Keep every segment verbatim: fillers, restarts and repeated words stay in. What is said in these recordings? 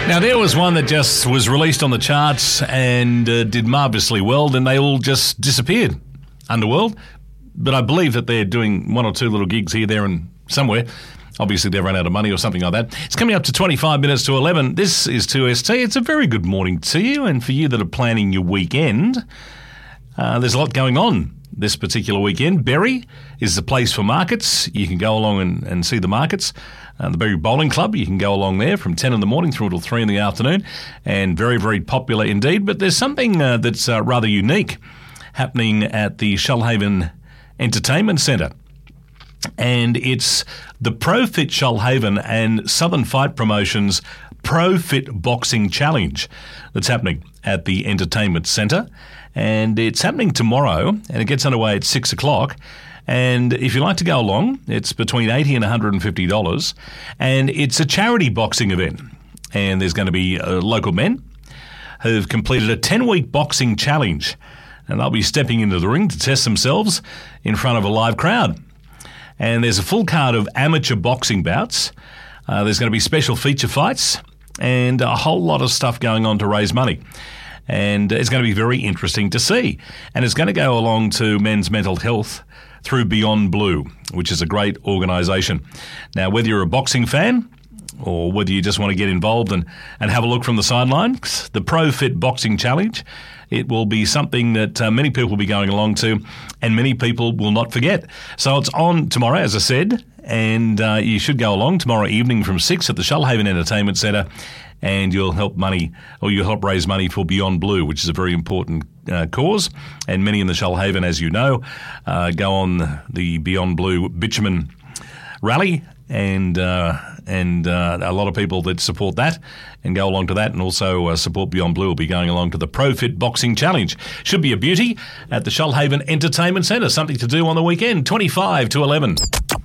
Now, there was one that just was released on the charts and uh, did marvellously well, then they all just disappeared. Underworld. But I believe that they're doing one or two little gigs here, there and somewhere. Obviously, they've run out of money or something like that. It's coming up to twenty-five minutes to eleven. This is two S T. It's a very good morning to you, and for you that are planning your weekend, uh, there's a lot going on this particular weekend. Berry is the place for markets. You can go along and, and see the markets. Uh, the Berry Bowling Club, you can go along there from ten in the morning through until three in the afternoon, and very, very popular indeed. But there's something uh, that's uh, rather unique happening at the Shoalhaven Entertainment Centre. And it's the ProFit Shoalhaven and Southern Fight Promotions ProFit Boxing Challenge that's happening at the Entertainment Centre. And it's happening tomorrow, and it gets underway at six o'clock. And if you like to go along, it's between eighty dollars and one hundred fifty dollars. And it's a charity boxing event. And there's going to be uh, local men who've completed a ten-week boxing challenge. And they'll be stepping into the ring to test themselves in front of a live crowd. And there's a full card of amateur boxing bouts. Uh, there's going to be special feature fights and a whole lot of stuff going on to raise money. And it's going to be very interesting to see. And it's going to go along to men's mental health through Beyond Blue, which is a great organisation. Now, whether you're a boxing fan or whether you just want to get involved and, and have a look from the sidelines, the ProFit Boxing Challenge, it will be something that uh, many people will be going along to and many people will not forget. So it's on tomorrow, as I said, and uh, you should go along tomorrow evening from six at the Shoalhaven Entertainment Centre, and you'll help money, or you'll help raise money for Beyond Blue, which is a very important uh, cause. And many in the Shoalhaven, as you know, uh, go on the Beyond Blue bitumen rally, and uh, and uh, a lot of people that support that and go along to that, and also uh, support Beyond Blue will be going along to the ProFit Boxing Challenge. Should be a beauty at the Shoalhaven Entertainment Centre. Something to do on the weekend. twenty-five to eleven.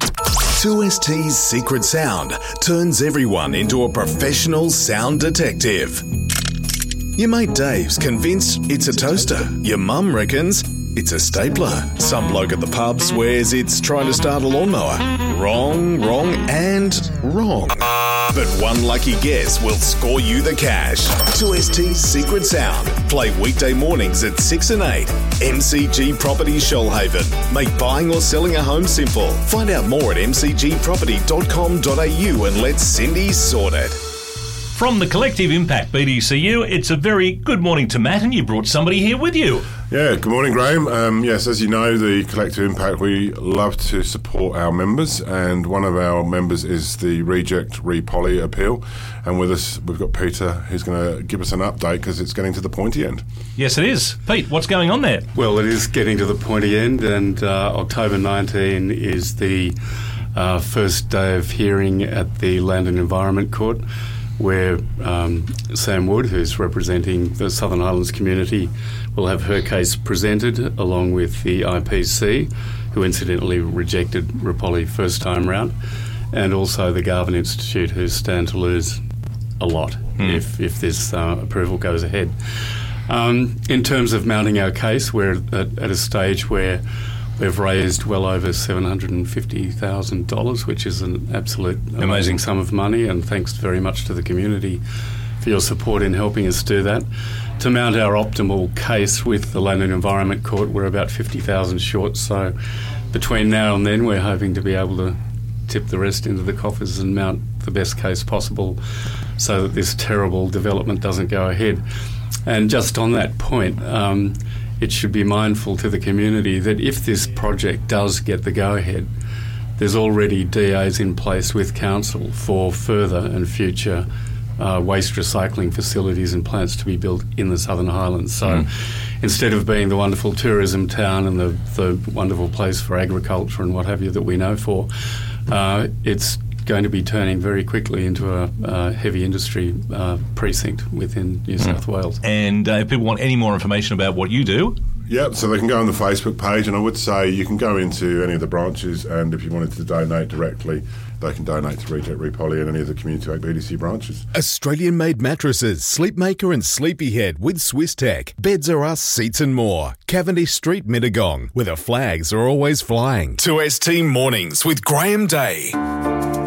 two S T's secret sound turns everyone into a professional sound detective. Your mate Dave's convinced it's a toaster. Your mum reckons it's a stapler. Some bloke at the pub swears it's trying to start a lawnmower. Wrong, wrong, and wrong. But one lucky guess will score you the cash. two S T's Secret Sound. Play weekday mornings at six and eight. M C G Property Shoalhaven. Make buying or selling a home simple. Find out more at m c g property dot com dot a u and let Cindy sort it. From the Collective Impact B D C U, it's a very good morning to Matt, and you brought somebody here with you. Yeah, good morning, Graham. Um, yes, as you know, the Collective Impact, we love to support our members, and one of our members is the Reject Re-Poly appeal. And with us, we've got Peter, who's going to give us an update because it's getting to the pointy end. Yes, it is. Pete, what's going on there? Well, it is getting to the pointy end, and uh, October nineteenth is the uh, first day of hearing at the Land and Environment Court, where um, Sam Wood, who's representing the Southern Highlands community, will have her case presented along with the I P C, who incidentally rejected Re-Poly first time round, and also the Garvan Institute, who stand to lose a lot mm. if, if this uh, approval goes ahead. Um, in terms of mounting our case, we're at, at a stage where we've raised well over seven hundred fifty thousand dollars, which is an absolute amazing. amazing sum of money, and thanks very much to the community for your support in helping us do that. To mount our optimal case with the Land and Environment Court, we're about fifty thousand short, so between now and then we're hoping to be able to tip the rest into the coffers and mount the best case possible so that this terrible development doesn't go ahead. And just on that point, um, it should be mindful to the community that if this project does get the go-ahead, there's already D As in place with council for further and future uh, waste recycling facilities and plants to be built in the Southern Highlands. So mm. instead of being the wonderful tourism town and the, the wonderful place for agriculture and what have you that we know for, uh, it's going to be turning very quickly into a, a heavy industry uh, precinct within New mm. South Wales. And uh, if people want any more information about what you do... Yep, so they can go on the Facebook page, and I would say you can go into any of the branches, and if you wanted to donate directly, they can donate to Reject Re-Poly and any of the Community Act B D C branches. Australian-made mattresses, Sleepmaker and Sleepyhead with Swiss Tech. Beds are us, seats and more. Cavendish Street, Mittagong, where the flags are always flying. two S T Mornings with Graham Day.